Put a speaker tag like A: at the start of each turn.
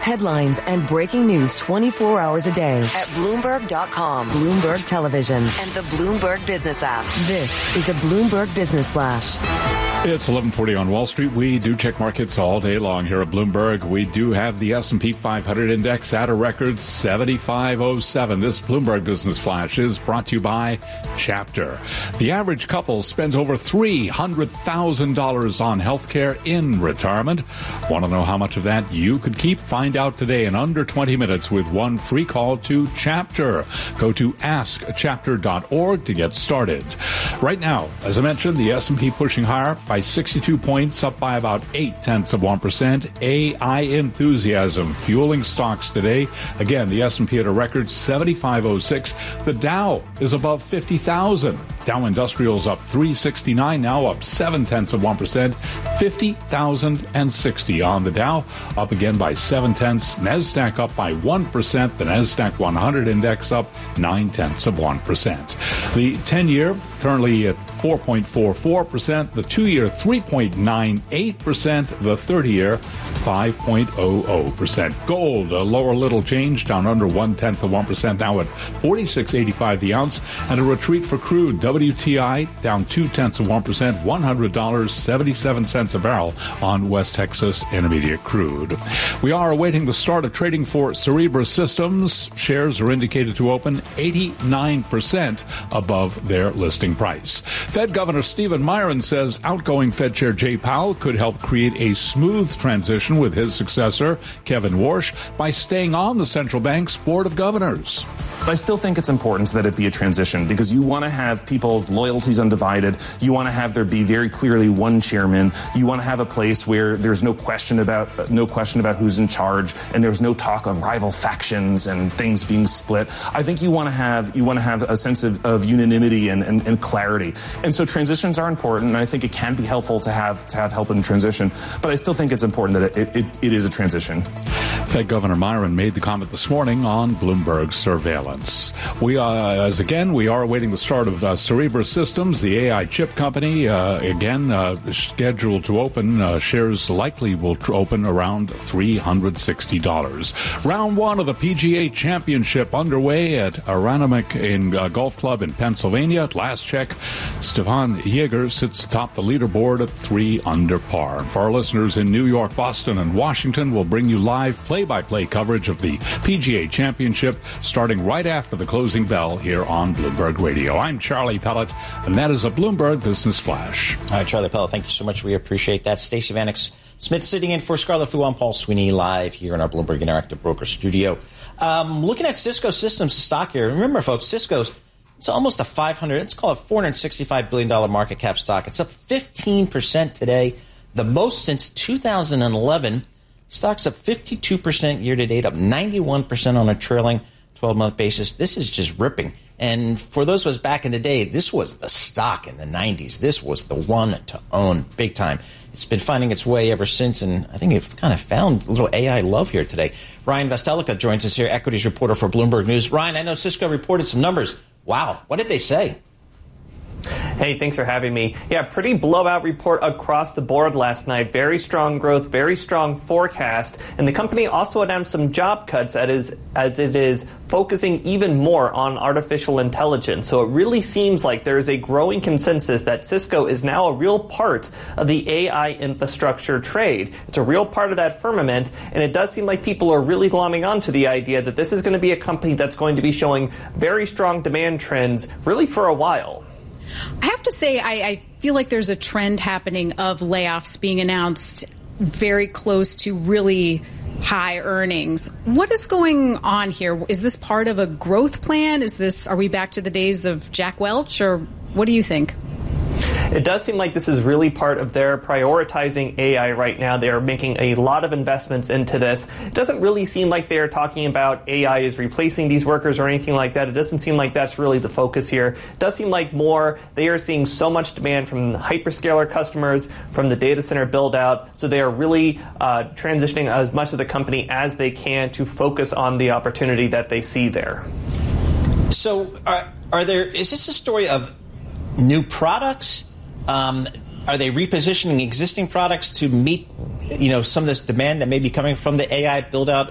A: Headlines and breaking news 24 hours a day at Bloomberg.com, Bloomberg Television, and the Bloomberg Business app. This is a Bloomberg Business Flash.
B: It's 11:40 on Wall Street. We do check markets all day long here at Bloomberg. We do have the S&P 500 index at a record 7507. This Bloomberg Business Flash is brought to you by Chapter. The average couple spends over $300,000 on healthcare in retirement. Want to know how much of that you could keep? Find out today in under 20 minutes with one free call to Chapter. Go to askchapter.org to get started. Right now, as I mentioned, the S&P pushing higher by 62 points, up by about 0.8%. AI enthusiasm fueling stocks today. Again, the S&P at a record 7506. The Dow is above 50,000. Dow Industrials up 369, now up 0.7%. 50,060 on the Dow, up again by 0.7. NASDAQ up by 1%. The NASDAQ 100 index up 0.9%. The 10-year currently at 4.44%. The 2-year 3.98%. The 30-year 5.00%. Gold, a lower little change, down under 0.1%, now at 46.85 the ounce. And a retreat for crude. WTI down 0.2%, $100.77 a barrel on West Texas Intermediate crude. We are awaiting the start of trading for Cerebras Systems. Shares are indicated to open 89% above their listing price. Fed Governor Stephen Miron says outgoing Fed Chair Jay Powell could help create a smooth transition with his successor, Kevin Warsh, by staying on the central bank's board of governors.
C: But I still think it's important that it be a transition because you want to have people's loyalties undivided. You want to have there be very clearly one chairman. You want to have a place where there's no question about who's in charge, and there's no talk of rival factions and things being split. I think you want to have a sense of unanimity and clarity. And so transitions are important, and I think it can be helpful to have help in transition. But I still think it's important that it is a transition.
B: Fed Governor Miron made the comment this morning on Bloomberg surveillance. We are awaiting the start of Cerebras Systems, the AI chip company. Scheduled to open. Shares likely will open around $360. Round one of the PGA Championship underway at Aranamek in Golf Club in Pennsylvania. At last check, Stefan Jaeger sits atop the leaderboard at 3 under par. For our listeners in New York, Boston, and Washington, we'll bring you live play-by-play coverage of the PGA Championship starting right after the closing bell here on Bloomberg Radio. I'm Charlie Pellet, and that is a Bloomberg Business Flash.
D: All right, Charlie Pellet, thank you so much. We appreciate that. Stacey Vanek Smith sitting in for Scarlett Fu. I'm Paul Sweeney live here in our Bloomberg Interactive Broker studio. Looking at Cisco Systems stock here. Remember, folks, Cisco's it's almost a $465 billion market cap stock. It's up 15% today, the most since 2011. Stock's up 52% year-to-date, up 91% on a trailing 12-month basis. This is just ripping. And for those of us back in the day, this was the stock in the 90s. This was the one to own big time. It's been finding its way ever since, and I think it kind of found a little AI love here today. Ryan Vestelica joins us here, equities reporter for Bloomberg News. Ryan, I know Cisco reported some numbers. Wow, what did they say?
E: Hey, thanks for having me. Yeah, pretty blowout report across the board last night. Very strong growth, very strong forecast. And the company also announced some job cuts as it is focusing even more on artificial intelligence. So it really seems like there is a growing consensus that Cisco is now a real part of the AI infrastructure trade. It's a real part of that firmament. And it does seem like people are really glomming onto the idea that this is going to be a company that's going to be showing very strong demand trends really for a while.
F: I have to say, I feel like there's a trend happening of layoffs being announced very close to really high earnings. What is going on here? Is this part of a growth plan? Are we back to the days of Jack Welch, or what do you think?
E: It does seem like this is really part of their prioritizing AI right now. They are making a lot of investments into this. It doesn't really seem like they're talking about AI is replacing these workers or anything like that. It doesn't seem like that's really the focus here. It does seem like more they are seeing so much demand from the hyperscaler customers, from the data center build out. So they are really transitioning as much of the company as they can to focus on the opportunity that they see there.
D: So is this a story of new products? Are they repositioning existing products to meet, some of this demand that may be coming from the AI build out